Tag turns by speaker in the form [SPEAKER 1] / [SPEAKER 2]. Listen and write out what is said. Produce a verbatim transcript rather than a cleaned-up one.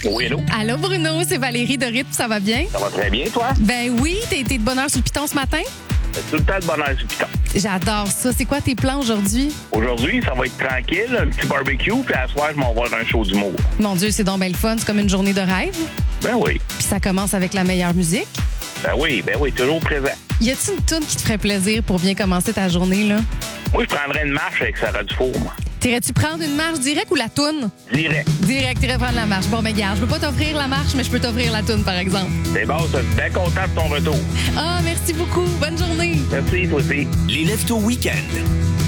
[SPEAKER 1] Oui, allô?
[SPEAKER 2] Allô Bruno, c'est Valérie de Rythme, ça va bien?
[SPEAKER 1] Ça va très bien, toi?
[SPEAKER 2] Ben oui, t'as été de bonne heure sur le piton ce matin?
[SPEAKER 1] C'est tout le temps de bonheur sur le piton.
[SPEAKER 2] J'adore ça. C'est quoi tes plans aujourd'hui?
[SPEAKER 1] Aujourd'hui, ça va être tranquille, un petit barbecue, puis à soir, je m'en vais voir un show d'humour.
[SPEAKER 2] Mon Dieu, c'est donc bien le fun. C'est comme une journée de rêve.
[SPEAKER 1] Ben oui.
[SPEAKER 2] Puis ça commence avec la meilleure musique.
[SPEAKER 1] Ben oui, ben oui, toujours présent.
[SPEAKER 2] Y a-t-il une toune qui te ferait plaisir pour bien commencer ta journée, là?
[SPEAKER 1] Moi, je prendrais une marche avec Sarah Dufour, moi.
[SPEAKER 2] T'irais-tu prendre une marche direct ou la toune?
[SPEAKER 1] Direct.
[SPEAKER 2] Direct, t'irais prendre la marche. Bon, ben garde, je peux pas t'offrir la marche, mais je peux t'offrir la toune, par exemple.
[SPEAKER 1] C'est bon, ça. Bien content de ton retour.
[SPEAKER 2] Ah, merci beaucoup. Bonne journée.
[SPEAKER 1] Merci, toi aussi.
[SPEAKER 3] Les Leftos Week-end.